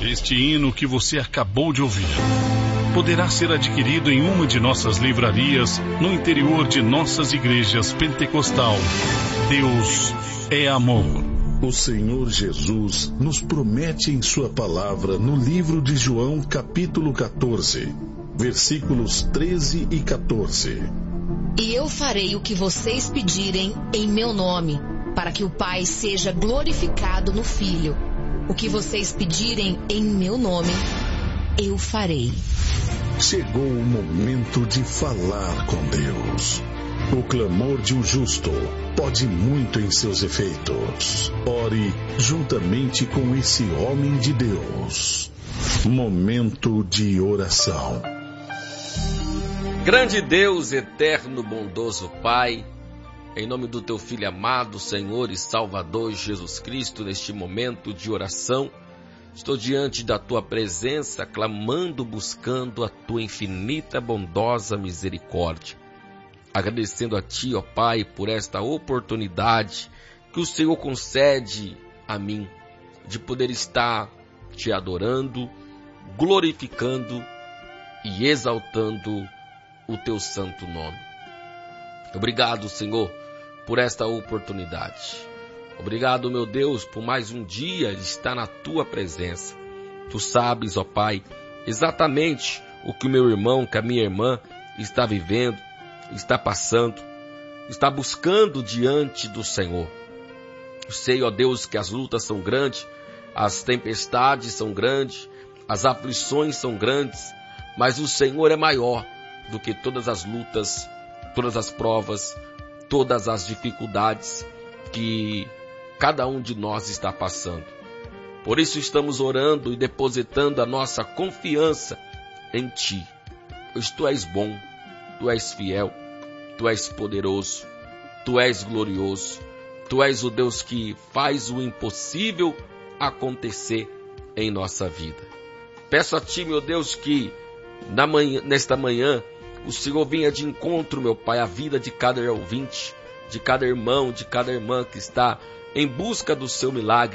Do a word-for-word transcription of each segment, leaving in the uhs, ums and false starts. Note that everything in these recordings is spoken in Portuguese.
Este hino que você acabou de ouvir poderá ser adquirido em uma de nossas livrarias no interior de nossas igrejas pentecostal. Deus é amor. O Senhor Jesus nos promete em sua palavra no livro de João, capítulo quatorze, versículos treze e quatorze. E eu farei o que vocês pedirem em meu nome, para que o Pai seja glorificado no Filho. O que vocês pedirem em meu nome, eu farei. Chegou o momento de falar com Deus. O clamor de um justo pode muito em seus efeitos. Ore juntamente com esse homem de Deus. Momento de oração. Grande Deus, eterno, bondoso Pai, em nome do Teu Filho amado, Senhor e Salvador Jesus Cristo, neste momento de oração, estou diante da Tua presença, clamando, buscando a Tua infinita, bondosa misericórdia. Agradecendo a Ti, ó Pai, por esta oportunidade que o Senhor concede a mim, de poder estar Te adorando, glorificando e exaltando o Teu santo nome. Obrigado, Senhor, por esta oportunidade. Obrigado, meu Deus, por mais um dia estar na Tua presença. Tu sabes, ó Pai, exatamente o que o meu irmão, que a minha irmã está vivendo, está passando, está buscando diante do Senhor. Eu sei, ó Deus, que as lutas são grandes, as tempestades são grandes, as aflições são grandes, mas o Senhor é maior do que todas as lutas, todas as provas, todas as dificuldades que cada um de nós está passando. Por isso estamos orando e depositando a nossa confiança em Ti, pois Tu és bom, Tu és fiel, Tu és poderoso, Tu és glorioso, Tu és o Deus que faz o impossível acontecer em nossa vida. Peço a Ti, meu Deus, que na manhã, nesta manhã o Senhor venha de encontro, meu Pai, à vida de cada ouvinte, de cada irmão, de cada irmã que está em busca do seu milagre,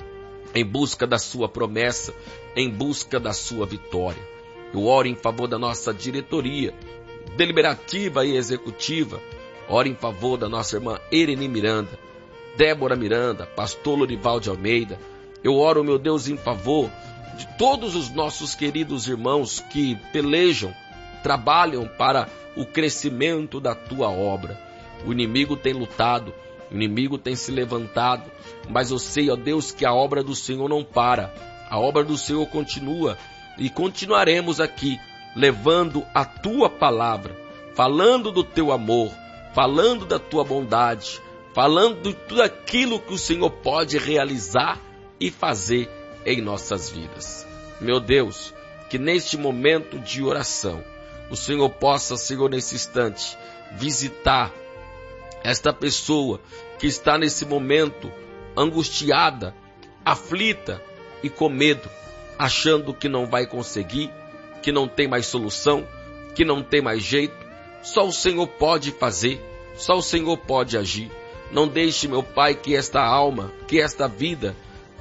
em busca da sua promessa, em busca da sua vitória. Eu oro em favor da nossa diretoria, deliberativa e executiva. Oro em favor da nossa irmã Irene Miranda, Débora Miranda, pastor Lorival de Almeida. Eu oro, meu Deus, em favor de todos os nossos queridos irmãos que pelejam, trabalham para o crescimento da Tua obra. O inimigo tem lutado, o inimigo tem se levantado, mas eu sei, ó Deus, que a obra do Senhor não para, a obra do Senhor continua e continuaremos aqui, levando a Tua palavra, falando do Teu amor, falando da Tua bondade, falando de tudo aquilo que o Senhor pode realizar e fazer em nossas vidas. Meu Deus, que neste momento de oração, o Senhor possa, Senhor, nesse instante, visitar esta pessoa que está nesse momento angustiada, aflita e com medo, achando que não vai conseguir, que não tem mais solução, que não tem mais jeito. Só o Senhor pode fazer, só o Senhor pode agir. Não deixe, meu Pai, que esta alma, que esta vida,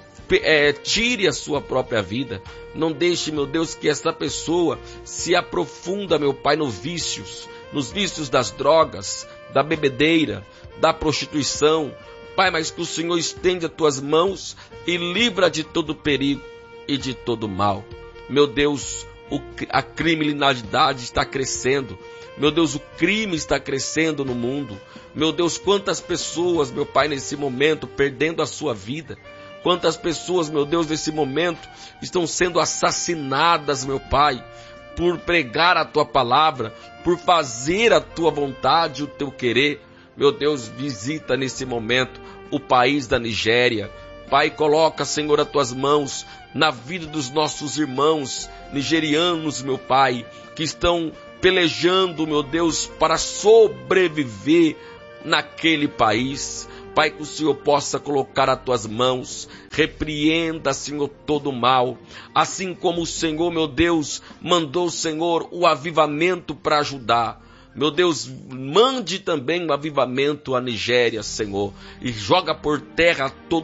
é, tire a sua própria vida. Não deixe, meu Deus, que esta pessoa se aprofunda, meu Pai, nos vícios, nos vícios das drogas, da bebedeira, da prostituição. Pai, mas que o Senhor estende as Tuas mãos e livra de todo perigo e de todo mal. Meu Deus, o, a criminalidade está crescendo. Meu Deus, o crime está crescendo no mundo. Meu Deus, quantas pessoas, meu Pai, nesse momento, perdendo a sua vida. Quantas pessoas, meu Deus, nesse momento, estão sendo assassinadas, meu Pai, por pregar a Tua palavra, por fazer a Tua vontade, o Teu querer. Meu Deus, visita nesse momento o país da Nigéria. Pai, coloca, Senhor, as Tuas mãos na vida dos nossos irmãos nigerianos, meu Pai, que estão pelejando, meu Deus, para sobreviver naquele país. Pai, que o Senhor possa colocar as Tuas mãos, repreenda, Senhor, todo o mal, assim como o Senhor, meu Deus, mandou, Senhor, o avivamento para ajudar. Meu Deus, mande também um avivamento à Nigéria, Senhor, e joga por terra todo espírito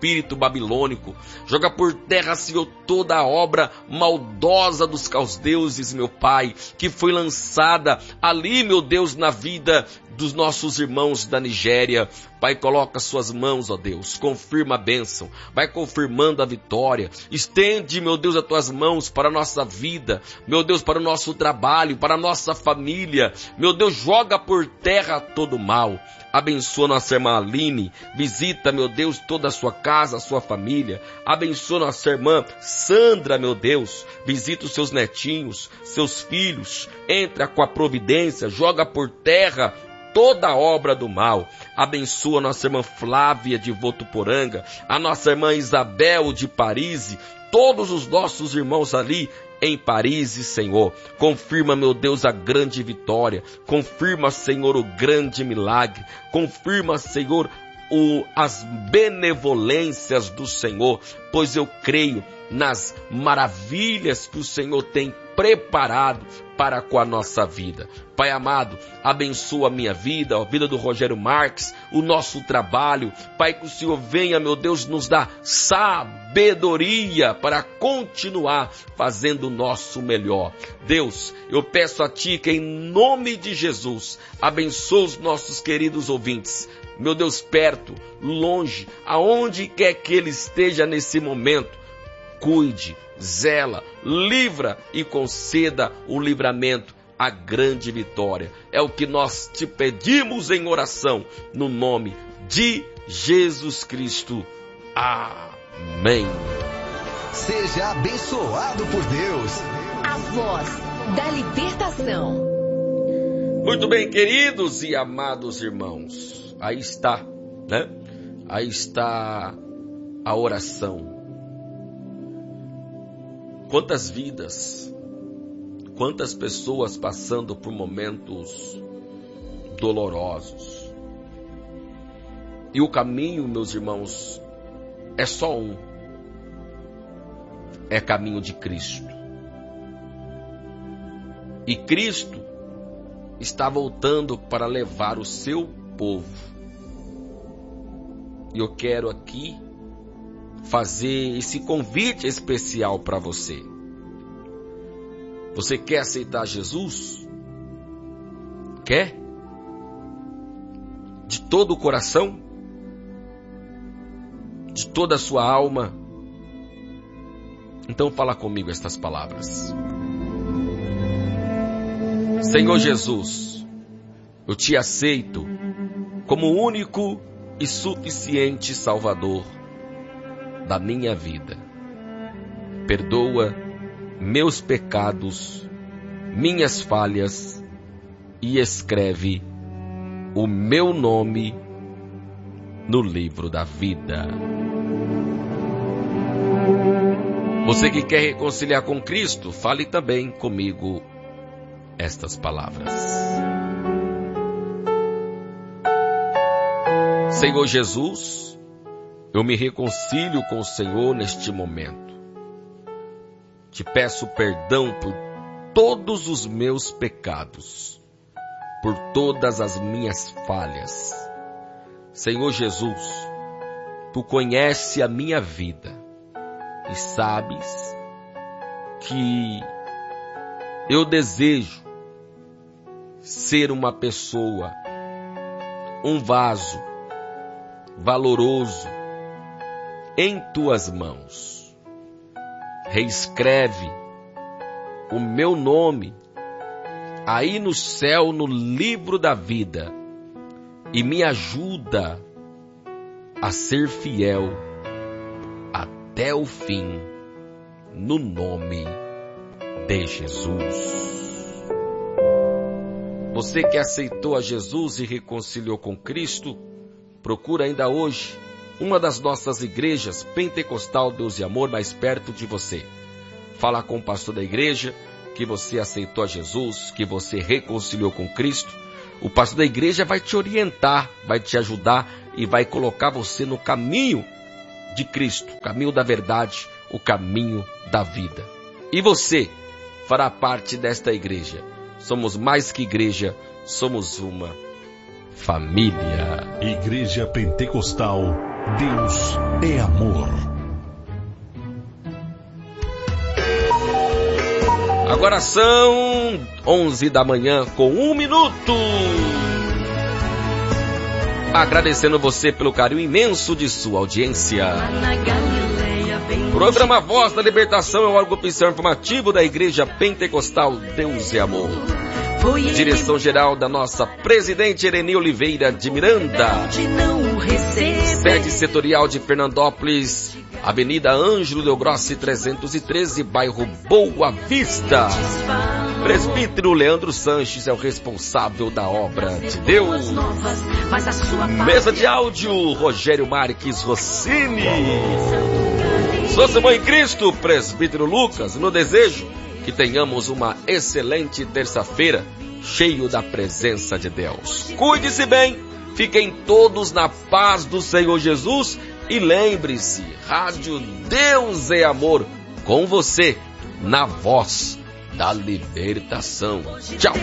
espírito babilônico. Joga por terra, Senhor, toda a obra maldosa dos caldeus, meu Pai, que foi lançada ali, meu Deus, na vida dos nossos irmãos da Nigéria. Pai, coloca suas mãos, ó Deus, confirma a bênção, vai confirmando a vitória. Estende, meu Deus, as tuas mãos para a nossa vida, meu Deus, para o nosso trabalho, para a nossa família. Meu Deus, joga por terra todo o mal. Abençoa nossa irmã Aline, visita, meu Deus, toda a sua casa, a sua família. Abençoa nossa irmã Sandra, meu Deus, visita os seus netinhos, seus filhos. Entra com a providência, joga por terra toda a obra do mal. Abençoa nossa irmã Flávia de Votuporanga, a nossa irmã Isabel de Paris, todos os nossos irmãos ali em Paris, Senhor. Confirma, meu Deus, a grande vitória. Confirma, Senhor, o grande milagre. Confirma, Senhor, o, as benevolências do Senhor, pois eu creio nas maravilhas que o Senhor tem preparado para com a nossa vida. Pai amado, abençoa a minha vida, a vida do Rogério Marques, o nosso trabalho. Pai, que o Senhor venha, meu Deus, nos dar sabedoria para continuar fazendo o nosso melhor. Deus, eu peço a Ti que em nome de Jesus, abençoe os nossos queridos ouvintes. Meu Deus, perto, longe, aonde quer que ele esteja nesse momento, cuide, zela, livra e conceda o livramento, a grande vitória. É o que nós te pedimos em oração, no nome de Jesus Cristo. Amém. Seja abençoado por Deus. A voz da libertação. Muito bem, queridos e amados irmãos. Aí está, né? Aí está a oração. Quantas vidas, quantas pessoas passando por momentos dolorosos. E o caminho, meus irmãos, é só um. É caminho de Cristo. E Cristo está voltando para levar o seu povo. E eu quero aqui fazer esse convite especial para você. Você quer aceitar Jesus? Quer? De todo o coração? De toda a sua alma? Então fala comigo estas palavras. Senhor Jesus, eu te aceito como o único e suficiente Salvador da minha vida. Perdoa meus pecados, minhas falhas e escreve o meu nome no livro da vida. Você que quer reconciliar com Cristo, fale também comigo estas palavras. Senhor Jesus, eu me reconcilio com o Senhor neste momento. Te peço perdão por todos os meus pecados, por todas as minhas falhas. Senhor Jesus, Tu conheces a minha vida e sabes que eu desejo ser uma pessoa, um vaso valoroso em Tuas mãos. Reescreve o meu nome aí no céu, no livro da vida, e me ajuda a ser fiel até o fim, no nome de Jesus. Você que aceitou a Jesus e reconciliou com Cristo, procura ainda hoje uma das nossas igrejas pentecostal Deus e Amor mais perto de você. Fala com o pastor da igreja que você aceitou a Jesus, que você reconciliou com Cristo. O pastor da igreja vai te orientar, vai te ajudar e vai colocar você no caminho de Cristo, o caminho da verdade, o caminho da vida. E você fará parte desta igreja. Somos mais que igreja, somos uma família. Igreja Pentecostal Deus é amor. Agora são onze da manhã com um minuto. Agradecendo você pelo carinho imenso de sua audiência. Programa Voz da Libertação é o órgão oficial informativo da Igreja Pentecostal Deus é Amor. Direção geral da nossa presidente Ereni Oliveira de Miranda. Sede setorial de Fernandópolis, Avenida Ângelo Del Grossi trezentos e treze, bairro Boa Vista. Presbítero Leandro Sanches é o responsável da obra de Deus. Mesa de áudio, Rogério Marques Rossini. Sou seu irmão em Cristo, Presbítero Lucas, no desejo que tenhamos uma excelente terça-feira, cheio da presença de Deus. Cuide-se bem, fiquem todos na paz do Senhor Jesus e lembre-se, Rádio Deus é Amor, com você, na voz da libertação. Tchau.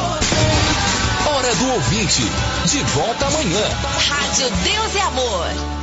Hora do ouvinte, de volta amanhã. Rádio Deus é Amor.